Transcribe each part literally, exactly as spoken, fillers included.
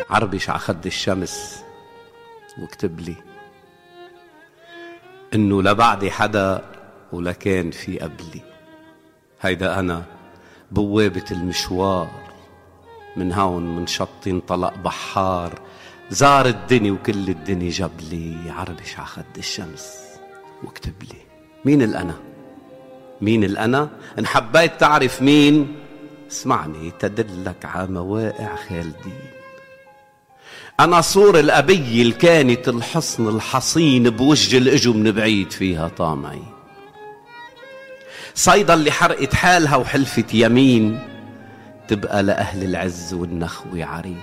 عربش ع خد الشمس واكتب لي انه لا بعدي حدا ولا كان في قبلي. هيدا انا بوابة المشوار، من هون من شط انطلق بحار، زار الدنيا وكل الدنيا جاب لي. عربش ع خد الشمس واكتب لي مين الأنا، مين الأنا. إن حبيت تعرف مين اسمعني تدلك ع مواقع خالدين. أنا صور الأبي اللي كانت الحصن الحصين بوجه الإجو من بعيد فيها طامعين، صيدا اللي حرقت حالها وحلفت يمين تبقى لأهل العز والنخوة عرين.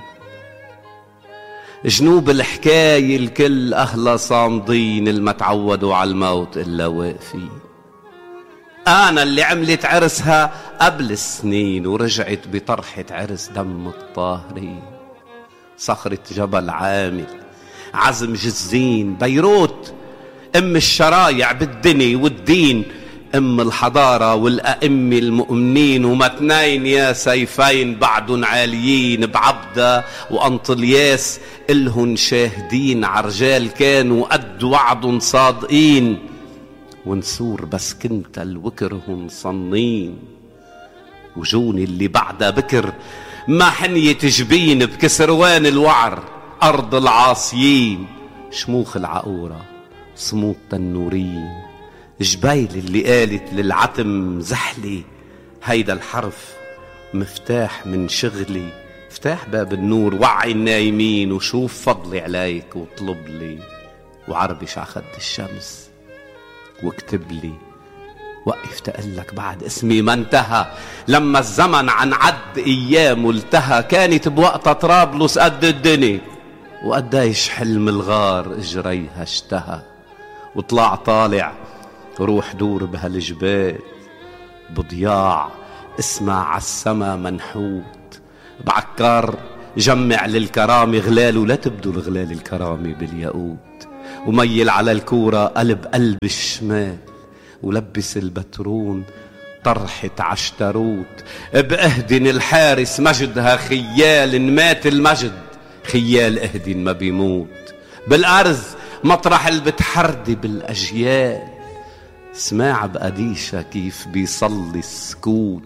جنوب الحكاية الكل أهلا صامدين، الما تعودوا على الموت إلا واقفين. أنا اللي عملت عرسها قبل السنين ورجعت بطرحة عرس دم الطاهرين. صخرة جبل عامل، عزم جزين، بيروت أم الشرايع بالدنيا والدين، أم الحضارة والأئمة المؤمنين. ومتنين يا سيفين بعدن عاليين، بعبدة وأنطلياس إلهن شاهدين. عرجال كانوا قد وعد صادقين، ونسور بس كنت الوكرهن صنين. وجوني اللي بعدها بكر ما حنية جبين، بكسروان الوعر أرض العاصيين. شموخ العقورة صمود النورين، جبيل اللي قالت للعتم زحلي. هيدا الحرف مفتاح من شغلي، افتح باب النور وعي النايمين، وشوف فضلي عليك واطلب لي. وعربش ع خد الشمس واكتب لي وقف تقلك بعد اسمي ما انتهى. لما الزمن عن عد ايام التهى، كانت بوقتها طرابلس قد الدنيا، وقديش حلم الغار اجريها اشتهى. وطلع طالع روح دور بهالجبال بضياع، اسمع عالسما منحوت بعكار. جمع للكرامة غلال ولا تبدو الغلال الكرامة بالياقوت. وميل على الكورة قلب قلب الشمال، ولبس البترون طرحة عشتروت. بأهدن الحارس مجدها خيال، إن مات المجد خيال اهدن ما بيموت. بالأرز مطرح اللي بتحردي بالأجيال، سماع بقديشة كيف بيصلي السكوت.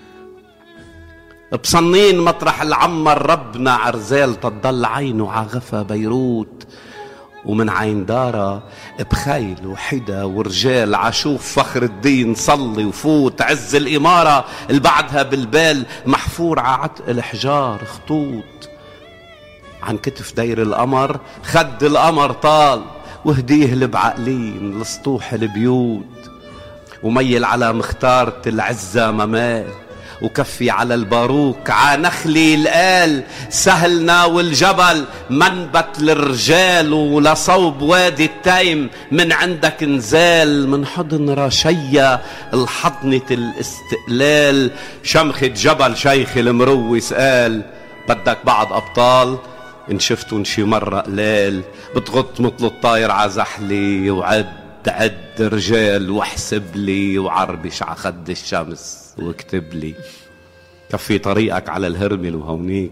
بصنين مطرح العمر ربنا عرزال، تضل عينه عغفى بيروت. ومن عين دارة بخيل وحدا ورجال، عشوف فخر الدين صلي وفوت. عز الإمارة اللي بعدها بالبال محفور ععتق الحجار خطوط. عن كتف دير القمر خد القمر طال، وهديه البعقلين لسطوح البيوت. وميل على مختارة العزة ممال، وكفي على الباروك عانخلي القال. سهلنا والجبل منبت للرجال، ولصوب وادي التيم من عندك نزال. من حضن رشية الحضنة الاستقلال، شمخة جبل شيخ المروس قال. بدك بعض أبطال إن شفتن شي مرة قلال، بتغط مثل الطاير عزحلي. وعد عد رجال واحسب لي، وعربش ع خد الشمس واكتب لي. كفي طريقك على الهرمل وهونيك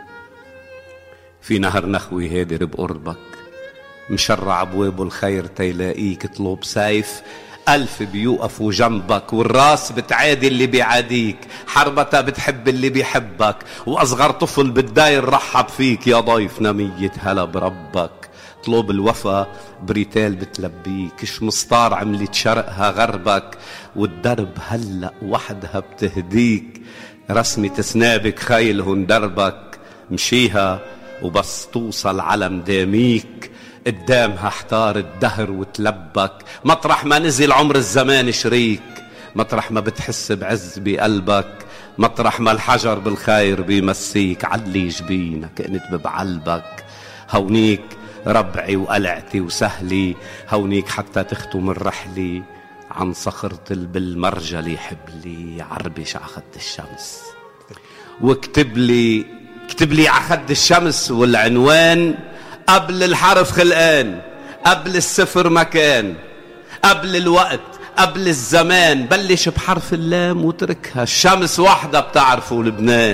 في نهر نخوي هادر بقربك، مشرع ابواب الخير تيلاقيك. طلب سيف ألف بيوقفوا جنبك، والراس بتعادي اللي بيعاديك. حربتها بتحب اللي بيحبك، وأصغر طفل بالداير رحب فيك. يا ضيف نمية هلا بربك، طلب الوفا بريتال بتلبيك. شمسطار عملت شرقها غربك، والدرب هلأ وحدها بتهديك. رسمة سنابك خيلهن دربك، مشيها وبس توصل على مداميك. قدامها احتار الدهر وتلبك، مطرح ما نزل عمر الزمان شريك. مطرح ما بتحس بعز بقلبك، مطرح ما الحجر بالخير بيمسيك. علي جبينك انت ببعلبك، هونيك ربعي وقلعتي وسهلي. هونيك حتى تختم الرحلة عن صخرة بالمرجلي. حبلي عربش ع خد الشمس واكتب لي، اكتب لي ع خد الشمس. والعنوان قبل الحرف خلقان، قبل الصفر مكان، قبل الوقت، قبل الزمان. بلش بحرف اللام وتركها، الشمس وحدة بتعرفوا لبنان.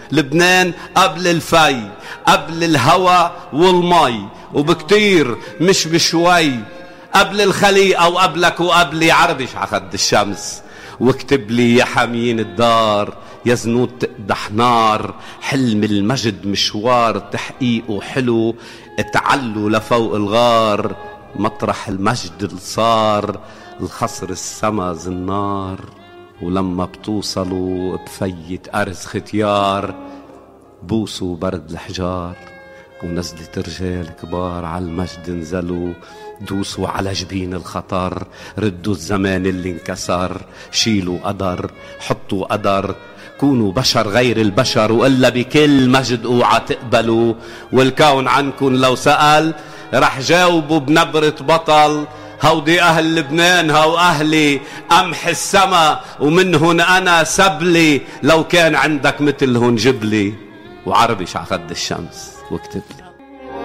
لبنان قبل الفي، قبل الهوى والمي، وبكتير مش بشوي، قبل الخليقة وقبلك وقبلي. عربش عخد الشمس واكتب لي يا حاميين الدار، يا زنود تقدح نار، حلم المجد مشوار تحقيقه حلو، اتعلوا لفوق الغار، مطرح المجد اللي صار الخصر السما زنار. ولما بتوصلوا بفيت أرز ختيار، بوسوا برد الحجار، ونزلة رجال كبار على المجد نزلوا، دوسوا على جبين الخطر، ردوا الزمان اللي انكسر، شيلوا قدر، حطوا قدر، كونوا بشر غير البشر، وإلا بكل مجد اوعى تقبلوا. والكون عنكن لو سأل رح جاوبوا بنبرة بطل، هودي أهل لبنان هو أهلي، أمح السما ومنهن أنا سبلي، لو كان عندك مثلهن جبلي. وعربش عخد الشمس واكتب لي.